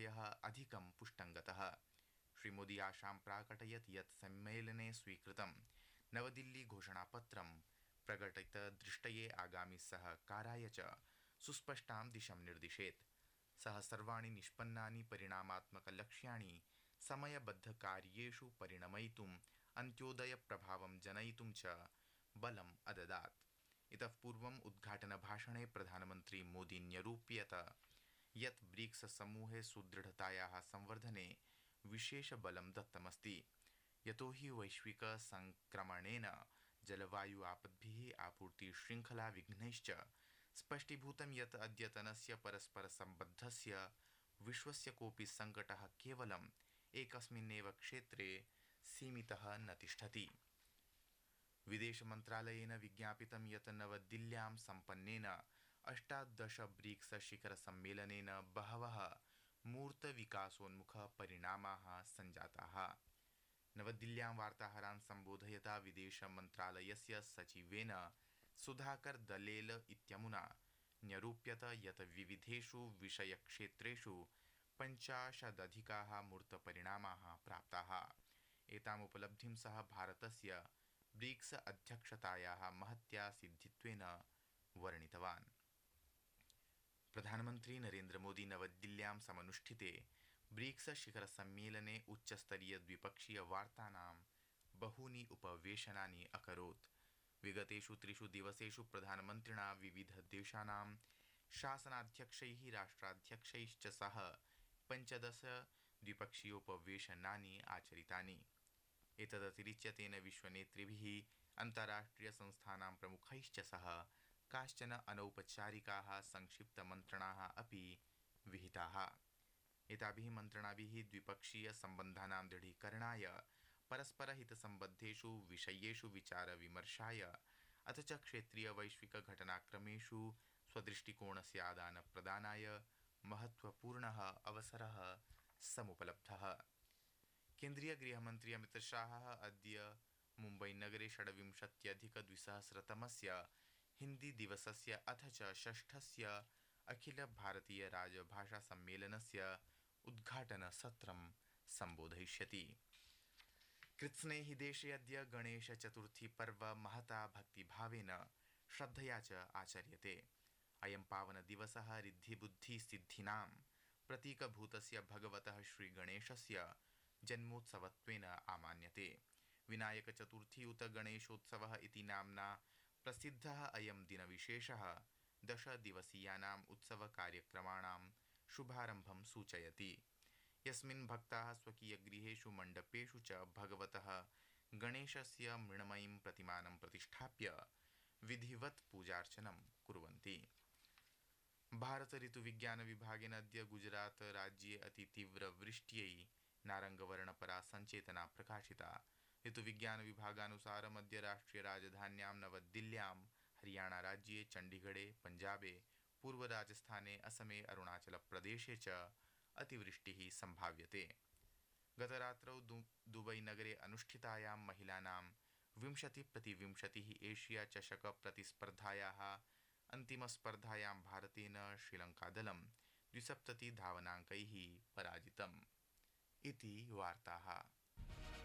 विषयः अधिकं पुष्टङ्गतः। श्रीमोदी आशां प्राकटयत् यत् सम्मेलने स्वीकृतं नवदिल्ली घोषणापत्रं प्रकटितदृष्टये आगामि सहकाराय च सुस्पष्टां दिशं निर्दिशेत्। सः सर्वाणि निष्पन्नानि परिणामात्मकलक्ष्याणि समयबद्धकार्येषु परिणमयितुम् अन्त्योदयप्रभावं जनयितुं च बलम् अददात्। इतः पूर्वम् उद्घाटनभाषणे प्रधानमन्त्री मोदी न्यरूपयत् यत् ब्रिक्स समूहे सुदृढतायाः संवर्धने विशेषबलं दत्तमस्ति, यतो हि वैश्विक संक्रमणेन जलवायु आपद्भिः आपूर्तिशृङ्खला विघ्नैश्च स्पष्टीभूतं यत् अद्यतनस्य परस्परसम्बद्धस्य विश्वस्य कोऽपि सङ्कटः केवलम् एकस्मिन्नेव क्षेत्रे सीमितः न तिष्ठति। विदेशमन्त्रालयेन विज्ञापितं यत् नवदिल्ल्यां सम्पन्नेन 18 ब्रिक्स शिखरसम्मेलनेन बहवः मूर्तविकासोन्मुखपरिणामाः सञ्जाताः। नवदिल्ल्यां वार्ताहरान् सम्बोधयता विदेशमन्त्रालयस्य सचिवेन सुधाकर दलेल इत्यमुना न्यरूप्यत यत् विविधेषु विषयक्षेत्रेषु 50 मूर्तपरिणामाः प्राप्ताः। एतामुपलब्धिं सः भारतस्य ब्रिक्स अध्यक्षतायाः महत्या सिद्धित्वेन वर्णितवान्। प्रधानमन्त्री नरेन्द्रमोदी नवदिल्ल्यां समनुष्ठिते ब्रिक्स शिखरसम्मेलने उच्चस्तरीय द्विपक्षीय वार्तानां बहूनि उपवेशनानि अकरोत्। विगतेषु 3 दिवसेषु प्रधानमन्त्रिणा विविधदेशानां शासनाध्यक्षैः राष्ट्राध्यक्षैश्च सह 15 द्विपक्षीयोपवेशनानि आचरितानि। एतदतिरिच्य तेन विश्वनेतृभिः अन्ताराष्ट्रियसंस्थानां प्रमुखैश्च सह काश्चन अनौपचारिकाः संक्षिप्तमन्त्रणाः अपि विहिताः। एताभिः मन्त्रणाभिः द्विपक्षीयसम्बन्धानां दृढीकरणाय, परस्परहितसम्बद्धेषु विषयेषु विचारविमर्शाय अथ च क्षेत्रीयवैश्विकघटनाक्रमेषु स्वदृष्टिकोणस्य आदानप्रदानाय महत्वपूर्णः अवसरः समुपलब्धः। केन्द्रीयगृहमन्त्री अमितशाहः अद्य मुम्बईनगरे 26+2000तमस्य हिन्दीदिवसस्य अथ च 6ठस्य अखिलभारतीयराजभाषासम्मेलनस्य उद्घाटनसत्रं सम्बोधयिष्यति। कृत्स्नेहि देशे अद्य गणेशचतुर्थीपर्व महता भक्तिभावेन श्रद्धया च आचर्यते। अयं पावनदिवसः रिद्धिबुद्धिसिद्धीनां प्रतीकभूतस्य भगवतः श्रीगणेशस्य जन्मोत्सवत्वेन आमान्यते। विनायकचतुर्थी उत गणेशोत्सवः इति नाम्ना प्रसिद्धः अयं दिनविशेषः 10 दिवसीयानाम् उत्सवकार्यक्रमाणां शुभारम्भं सूचयति, यस्मिन् भक्ताः स्वकीयगृहेषु मण्डपेषु च भगवतः गणेशस्य मृण्मयीं प्रतिमानं प्रतिष्ठाप्य विधिवत् पूजार्चनं कुर्वन्ति। भारत ऋतुविज्ञानविभागेन अद्य गुजरात राज्ये अतितीव्रवृष्ट्यै नारङ्गवर्णपरा सञ्चेतना प्रकाशिता। ऋतुविज्ञानविभागानुसारम् अद्य राष्ट्रियराजधान्यां नवदिल्ल्यां, हरियाणाराज्ये चण्डीगढे, पञ्जाबे, पूर्वराजस्थाने, असमे, अरुणाचलप्रदेशे च अतिवृष्टिः सम्भाव्यते। गतरात्रौ दुबईनगरे अनुष्ठितायां महिलानां 20x20 एशिया चषक प्रतिस्पर्धायाः अन्तिमस्पर्धायां भारतेन श्रीलङ्कादलं 270 धावनाङ्कैः पराजितम्। इति वार्ताः।